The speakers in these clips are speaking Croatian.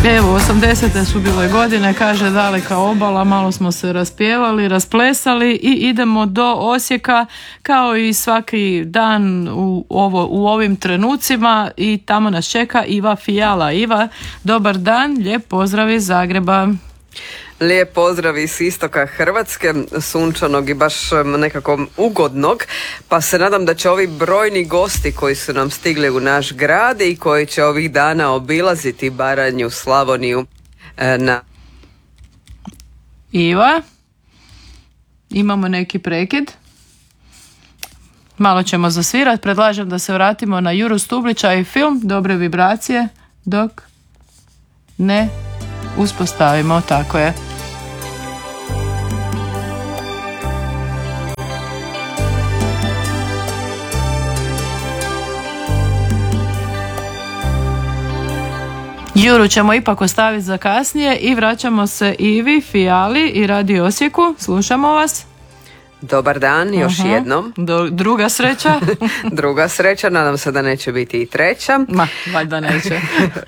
Evo, 80. su bile godine, kaže daleka obala, malo smo se raspjevali, rasplesali i idemo do Osijeka kao i svaki dan u ovim trenucima i tamo nas čeka Iva Fijala. Iva, dobar dan, lijep pozdrav iz Zagreba. Lijep pozdrav iz istoka Hrvatske, sunčanog i baš nekako ugodnog, pa se nadam da će ovi brojni gosti koji su nam stigli u naš grad i koji će ovih dana obilaziti Baranju, Slavoniju na... Iva, imamo neki prekid. Malo ćemo zasvirati, predlažem da se vratimo na Juru Stublića i film Dobre vibracije dok ne uspostavimo, tako je. Juru ćemo ipak ostaviti za kasnije i vraćamo se Ivi Fijali i Radio Osijeku. Slušamo vas. Dobar dan, još jednom. Druga sreća. Druga sreća, nadam se da neće biti i treća. Ma, valjda neće.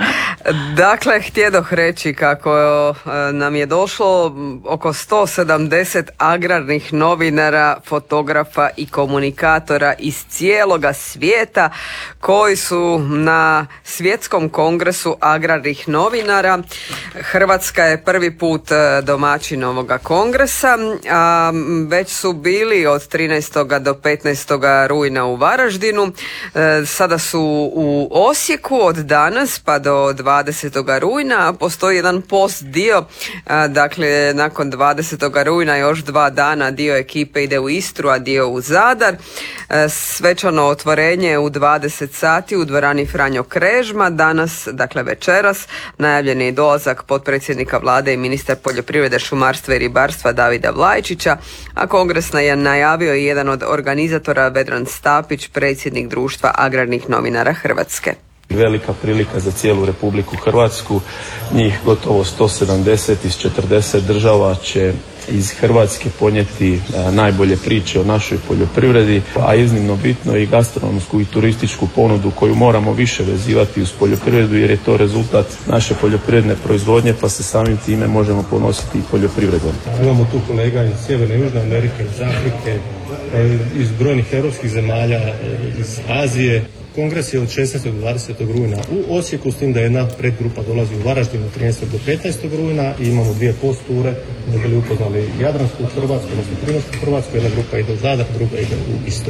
Dakle, htjedoh reći kako nam je došlo oko 170 agrarnih novinara, fotografa i komunikatora iz cijeloga svijeta koji su na Svjetskom kongresu agrarnih novinara. Hrvatska je prvi put domaćin ovoga kongresa, a već su bili od 13. do 15. rujna u Varaždinu. Sada su u Osijeku od danas pa do 20. rujna. Postoji jedan post dio, dakle nakon 20. rujna još 2 dana dio ekipe ide u Istru, a dio u Zadar. Svečano otvorenje u 20 sati u dvorani Franjo Krežma. Danas, dakle večeras, najavljen je dolazak potpredsjednika vlade i ministra poljoprivrede, šumarstva i ribarstva Davida Vlajčića, a kongres je najavio i jedan od organizatora Vedran Stapić, predsjednik Društva agrarnih novinara Hrvatske. Velika prilika za cijelu Republiku Hrvatsku, njih gotovo 170 iz 40 država će iz Hrvatske ponijeti najbolje priče o našoj poljoprivredi, a iznimno bitno i gastronomsku i turističku ponudu koju moramo više vezivati uz poljoprivredu jer je to rezultat naše poljoprivredne proizvodnje, pa se samim time možemo ponositi i poljoprivredom. Imamo tu kolega iz Sjeverne i Južne Amerike, iz Afrike, iz brojnih europskih zemalja, iz Azije. Kongres je od 16. do 20. rujna u Osijeku, s tim da jedna predgrupa dolazi u Varaždinu od 13. do 15. rujna i imamo 2 post-ture da bili upoznali Jadransku Hrvatsku, odnosno Primorsku Hrvatsku, jedna grupa ide u Zadar, druga ide u Istru.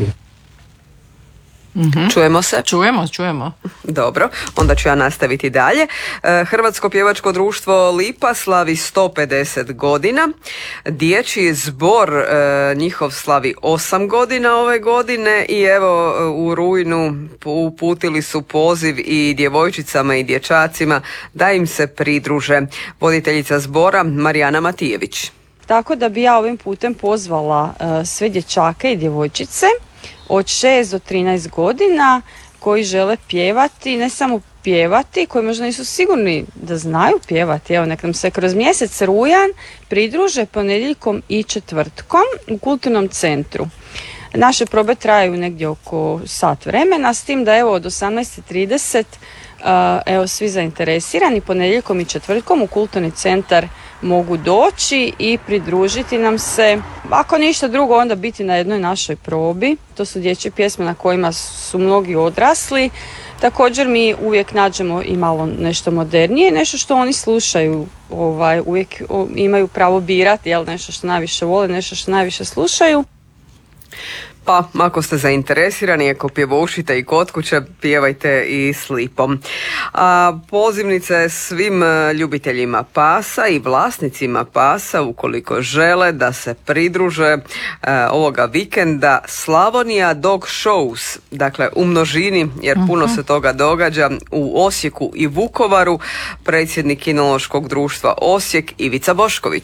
Čujemo se? Čujemo. Dobro, onda ću ja nastaviti dalje. Hrvatsko pjevačko društvo Lipa slavi 150 godina. Dječji zbor njihov slavi 8 godina ove godine i evo u rujnu uputili su poziv i djevojčicama i dječacima da im se pridruže. Voditeljica zbora Marijana Matijević. Tako da bi ja ovim putem pozvala sve dječake i djevojčice od 6 do 13 godina koji žele pjevati, ne samo pjevati, koji možda nisu sigurni da znaju pjevati. Evo, nek nam se kroz mjesec rujan pridruže ponedjeljkom i četvrtkom u kulturnom centru. Naše probe traju negdje oko sat vremena, s tim da evo od 18:30 evo svi zainteresirani ponedjeljkom i četvrtkom u kulturni centar mogu doći i pridružiti nam se. Ako ništa drugo, onda biti na jednoj našoj probi. To su dječje pjesme na kojima su mnogi odrasli. Također mi uvijek nađemo i malo nešto modernije, nešto što oni slušaju. Uvijek imaju pravo birati, nešto što najviše vole, nešto što najviše slušaju. Pa, ako ste zainteresirani, ako pjevoušite i kod kuće, pjevajte i s Lipom. Pozivnice svim ljubiteljima pasa i vlasnicima pasa, ukoliko žele da se pridruže ovoga vikenda Slavonija Dog Shows, dakle u množini, jer puno se toga događa u Osijeku i Vukovaru, predsjednik Kinološkog društva Osijek Ivica Bošković.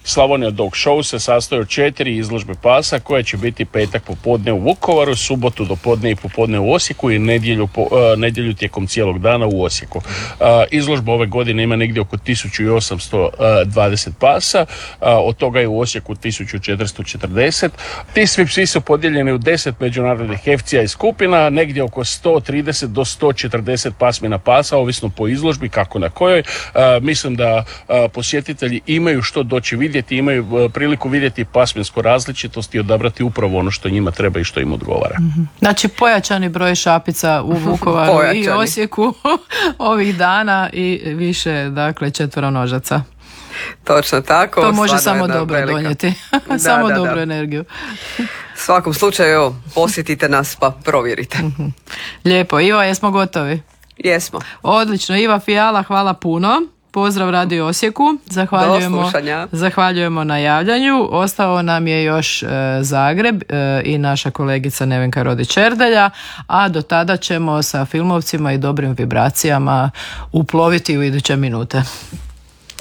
Slavonija Dog Show se sastoji od 4 izložbe pasa koje će biti petak popodne u Vukovaru, subotu do podne i popodne u Osijeku i nedjelju tijekom cijelog dana u Osijeku. Izložba ove godine ima negdje oko 1820 pasa, od toga je u Osijeku 1440. Ti svi psi su podijeljeni u 10 međunarodnih hefcija i skupina, negdje oko 130 do 140 pasmina pasa, ovisno po izložbi kako na kojoj. Mislim da posjetitelji imaju što doći vidjeti, imaju priliku vidjeti pasminsku različitost i odabrati upravo ono što njima treba i što im odgovara. Znači pojačani broj šapica u Vukovaru i Osijeku ovih dana i više, dakle, četveronožaca. Točno tako. To može samo dobro donijeti. Samo dobru energiju. U svakom slučaju, posjetite nas pa provjerite. Lijepo. Iva, jesmo gotovi? Jesmo. Odlično. Iva Fijala, hvala puno. Pozdrav Radio Osijeku. Zahvaljujemo na javljanju. Ostao nam je još Zagreb i naša kolegica Nevenka Rodić-Erdelja, a do tada ćemo sa filmovcima i dobrim vibracijama uploviti u iduće minute.